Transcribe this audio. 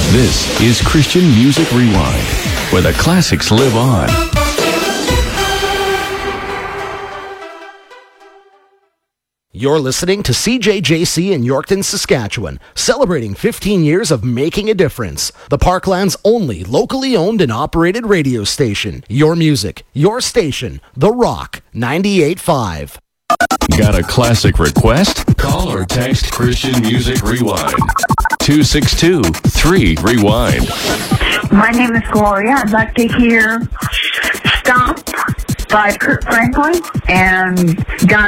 This is Christian Music Rewind, where the classics live on. You're listening to CJJC in Yorkton, Saskatchewan, celebrating 15 years of making a difference. The Parkland's only locally owned and operated radio station. Your music, your station, The Rock 98.5. Got a classic request? Call or text Christian Music Rewind. 262-3-REWIND. My name is Gloria. I'd like to hear Stop by Kurt Franklin and God